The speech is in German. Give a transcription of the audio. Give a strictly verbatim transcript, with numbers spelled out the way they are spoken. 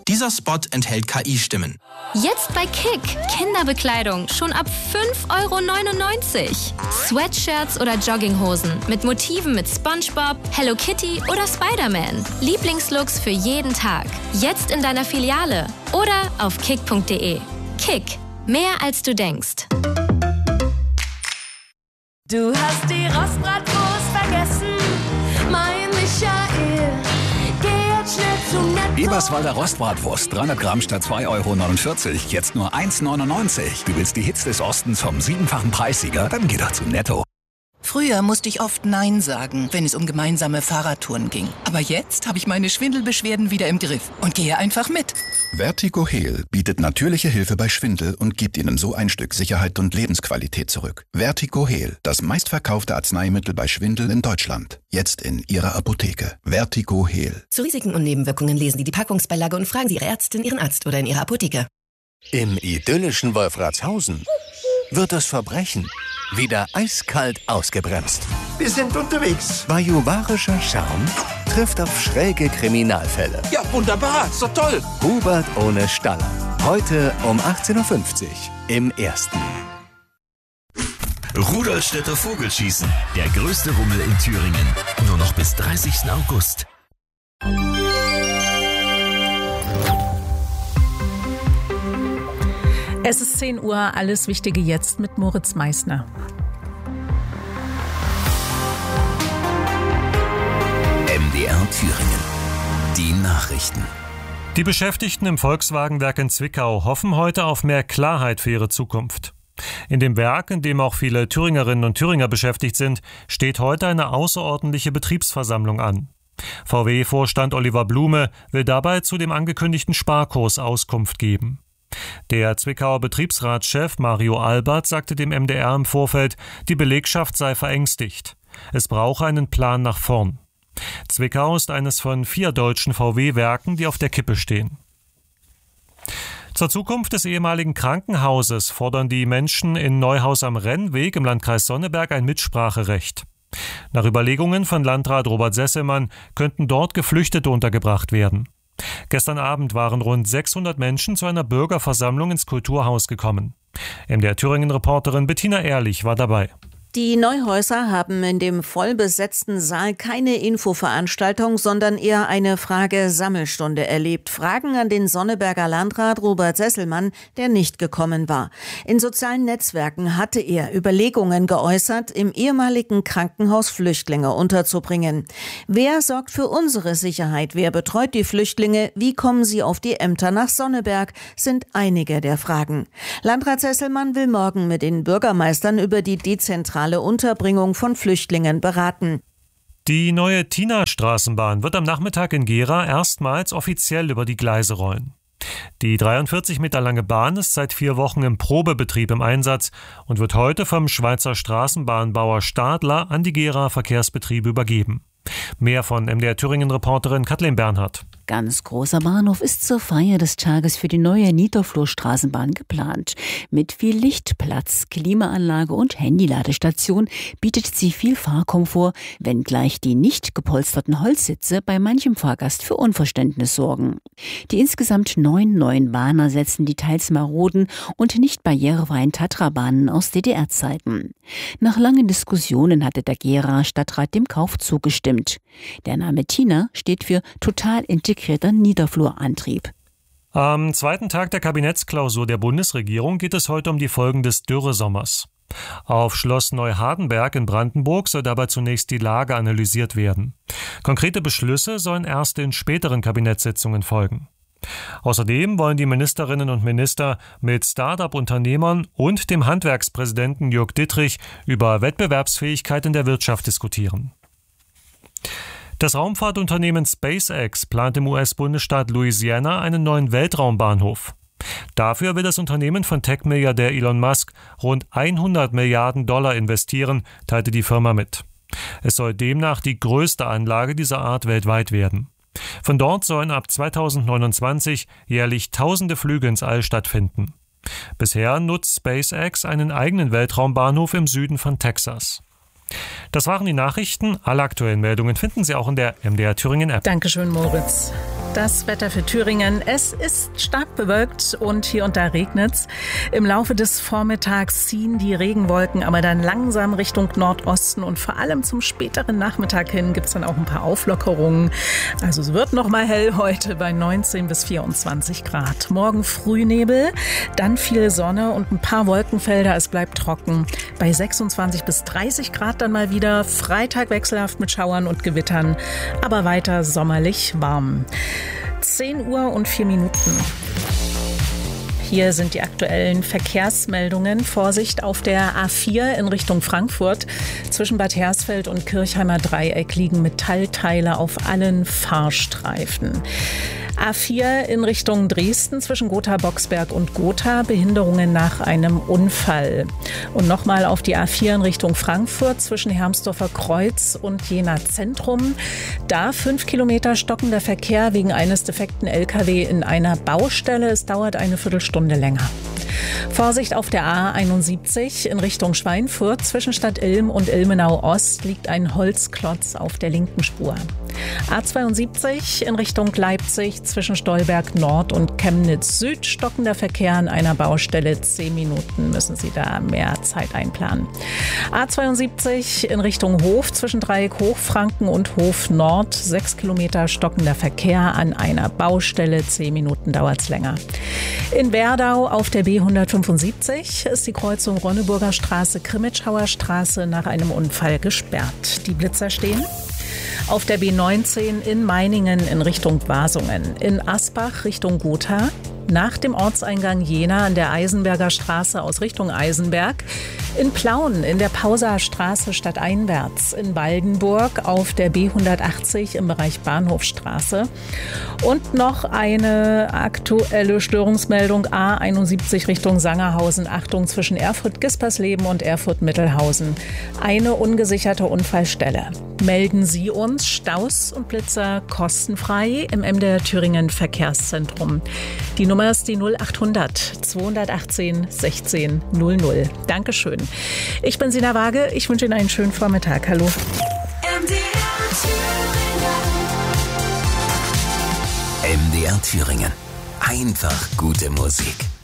Dieser Spot enthält K I-Stimmen. Jetzt bei Kick. Kinderbekleidung schon ab fünf Euro neunundneunzig. Sweatshirts oder Jogginghosen mit Motiven mit SpongeBob, Hello Kitty oder Spider-Man. Lieblingslooks für jeden Tag. Jetzt in deiner Filiale oder auf kick punkt de. Kick. Mehr als du denkst. Du hast die Rostbratwurst vergessen, mein Michael. Geh jetzt schnell zu Netto. Eberswalder Rostbratwurst, dreihundert Gramm statt zwei Euro neunundvierzig, jetzt nur eins neunundneunzig. Du willst die Hits des Ostens vom siebenfachen Preissieger? Dann geh doch zu Netto. Früher musste ich oft Nein sagen, wenn es um gemeinsame Fahrradtouren ging. Aber jetzt habe ich meine Schwindelbeschwerden wieder im Griff und gehe einfach mit. Vertigo Heal bietet natürliche Hilfe bei Schwindel und gibt Ihnen so ein Stück Sicherheit und Lebensqualität zurück. Vertigo Heal, das meistverkaufte Arzneimittel bei Schwindel in Deutschland. Jetzt in Ihrer Apotheke. Vertigo Heal. Zu Risiken und Nebenwirkungen lesen Sie die Packungsbeilage und fragen Sie Ihre Ärztin, Ihren Arzt oder in Ihrer Apotheke. Im idyllischen Wolfratshausen wird das Verbrechen wieder eiskalt ausgebremst. Wir sind unterwegs. Bajuwarischer Charme trifft auf schräge Kriminalfälle. Ja, wunderbar, ist doch toll. Hubert ohne Staller. Heute um achtzehn Uhr fünfzig im Ersten. Rudolstädter Vogelschießen. Der größte Rummel in Thüringen. Nur noch bis dreißigsten August. Es ist zehn Uhr, alles Wichtige jetzt mit Moritz Meissner. M D R Thüringen. Die Nachrichten. Die Beschäftigten im Volkswagenwerk in Zwickau hoffen heute auf mehr Klarheit für ihre Zukunft. In dem Werk, in dem auch viele Thüringerinnen und Thüringer beschäftigt sind, steht heute eine außerordentliche Betriebsversammlung an. V W-Vorstand Oliver Blume will dabei zu dem angekündigten Sparkurs Auskunft geben. Der Zwickauer Betriebsratschef Mario Albert sagte dem M D R im Vorfeld, die Belegschaft sei verängstigt. Es brauche einen Plan nach vorn. Zwickau ist eines von vier deutschen V W-Werken, die auf der Kippe stehen. Zur Zukunft des ehemaligen Krankenhauses fordern die Menschen in Neuhaus am Rennweg im Landkreis Sonneberg ein Mitspracherecht. Nach Überlegungen von Landrat Robert Sesselmann könnten dort Geflüchtete untergebracht werden. Gestern Abend waren rund sechshundert Menschen zu einer Bürgerversammlung ins Kulturhaus gekommen. M D R Thüringen-Reporterin Bettina Ehrlich war dabei. Die Neuhäuser haben in dem vollbesetzten Saal keine Infoveranstaltung, sondern eher eine Frage-Sammelstunde erlebt. Fragen an den Sonneberger Landrat Robert Sesselmann, der nicht gekommen war. In sozialen Netzwerken hatte er Überlegungen geäußert, im ehemaligen Krankenhaus Flüchtlinge unterzubringen. Wer sorgt für unsere Sicherheit? Wer betreut die Flüchtlinge? Wie kommen sie auf die Ämter nach Sonneberg? Sind einige der Fragen. Landrat Sesselmann will morgen mit den Bürgermeistern über die dezentrale Unterbringung von Flüchtlingen beraten. Die neue Tina-Straßenbahn wird am Nachmittag in Gera erstmals offiziell über die Gleise rollen. Die dreiundvierzig Meter lange Bahn ist seit vier Wochen im Probebetrieb im Einsatz und wird heute vom Schweizer Straßenbahnbauer Stadler an die Gera Verkehrsbetriebe übergeben. Mehr von M D R Thüringen-Reporterin Kathleen Bernhardt. Ganz großer Bahnhof ist zur Feier des Tages für die neue Niederflurstraßenbahn geplant. Mit viel Lichtplatz, Klimaanlage und Handyladestation bietet sie viel Fahrkomfort, wenngleich die nicht gepolsterten Holzsitze bei manchem Fahrgast für Unverständnis sorgen. Die insgesamt neun neuen Bahnen ersetzen die teils maroden und nicht barrierefreien Tatra-Bahnen aus D D R-Zeiten. Nach langen Diskussionen hatte der Gera Stadtrat dem Kauf zugestimmt. Der Name Tina steht für total integrierter Niederflurantrieb. Am zweiten Tag der Kabinettsklausur der Bundesregierung geht es heute um die Folgen des Dürresommers. Auf Schloss Neuhardenberg in Brandenburg soll dabei zunächst die Lage analysiert werden. Konkrete Beschlüsse sollen erst in späteren Kabinettssitzungen folgen. Außerdem wollen die Ministerinnen und Minister mit Start-up-Unternehmern und dem Handwerkspräsidenten Jörg Dittrich über Wettbewerbsfähigkeit in der Wirtschaft diskutieren. Das Raumfahrtunternehmen SpaceX plant im U S-Bundesstaat Louisiana einen neuen Weltraumbahnhof. Dafür will das Unternehmen von Tech-Milliardär Elon Musk rund hundert Milliarden Dollar investieren, teilte die Firma mit. Es soll demnach die größte Anlage dieser Art weltweit werden. Von dort sollen ab zweitausendneunundzwanzig jährlich tausende Flüge ins All stattfinden. Bisher nutzt SpaceX einen eigenen Weltraumbahnhof im Süden von Texas. Das waren die Nachrichten. Alle aktuellen Meldungen finden Sie auch in der M D R Thüringen App. Dankeschön, Moritz. Das Wetter für Thüringen. Es ist stark bewölkt und hier und da regnet's. Im Laufe des Vormittags ziehen die Regenwolken aber dann langsam Richtung Nordosten und vor allem zum späteren Nachmittag hin gibt's dann auch ein paar Auflockerungen. Also es wird noch mal hell heute bei neunzehn bis vierundzwanzig Grad. Morgen Frühnebel, dann viel Sonne und ein paar Wolkenfelder. Es bleibt trocken bei sechsundzwanzig bis dreißig Grad dann mal wieder. Freitag wechselhaft mit Schauern und Gewittern, aber weiter sommerlich warm. zehn Uhr und vier Minuten. Hier sind die aktuellen Verkehrsmeldungen. Vorsicht auf der A vier in Richtung Frankfurt. Zwischen Bad Hersfeld und Kirchheimer Dreieck liegen Metallteile auf allen Fahrstreifen. A vier in Richtung Dresden zwischen Gotha-Boxberg und Gotha, Behinderungen nach einem Unfall. Und nochmal auf die A vier in Richtung Frankfurt zwischen Hermsdorfer Kreuz und Jena Zentrum. Da fünf Kilometer stockender Verkehr wegen eines defekten L K W in einer Baustelle. Es dauert eine Viertelstunde länger. Vorsicht auf der A einundsiebzig in Richtung Schweinfurt. Zwischen Stadt Ilm und Ilmenau Ost liegt ein Holzklotz auf der linken Spur. A zweiundsiebzig in Richtung Leipzig zwischen Stolberg Nord und Chemnitz Süd. Stockender Verkehr an einer Baustelle. Zehn Minuten müssen Sie da mehr Zeit einplanen. A zweiundsiebzig in Richtung Hof zwischen Dreieck Hochfranken und Hof Nord. Sechs Kilometer stockender Verkehr an einer Baustelle. Zehn Minuten dauert es länger. In Werdau auf der B hundertfünfundsiebzig ist die Kreuzung Ronneburger Straße, Krimitschauer Straße nach einem Unfall gesperrt. Die Blitzer stehen. Auf der B neunzehn in Meiningen in Richtung Wasungen. In Asbach Richtung Gotha. Nach dem Ortseingang Jena an der Eisenberger Straße aus Richtung Eisenberg. In Plauen in der Pauser Straße stadteinwärts. In Waldenburg auf der B hundertachtzig im Bereich Bahnhofstraße. Und noch eine aktuelle Störungsmeldung A einundsiebzig Richtung Sangerhausen. Achtung zwischen Erfurt-Gispersleben und Erfurt-Mittelhausen. Eine ungesicherte Unfallstelle. Melden Sie uns Staus und Blitzer kostenfrei im M D R Thüringen Verkehrszentrum. Die Nummer ist die null achthundert zweihundertachtzehn sechzehn null null. Dankeschön. Ich bin Sina Waage. Ich wünsche Ihnen einen schönen Vormittag. Hallo. M D R Thüringen. Einfach gute Musik.